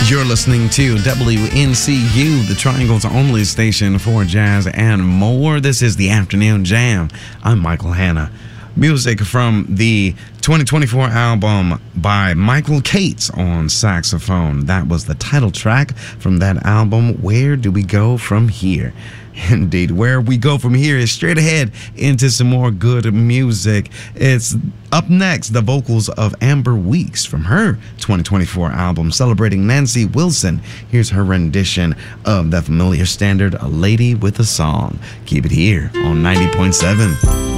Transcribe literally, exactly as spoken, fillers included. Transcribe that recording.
You're listening to W N C U, the Triangle's only station for jazz and more. This is the Afternoon Jam. I'm Michael Hanna. Music from the twenty twenty-four album by Michael Cates on saxophone. That was the title track from that album, Where Do We Go From Here? Indeed, where we go from here is straight ahead into some more good music. It's up next, the vocals of Amber Weeks from her twenty twenty-four album celebrating Nancy Wilson. Here's her rendition of the familiar standard, A Lady with a Song. Keep it here on ninety point seven.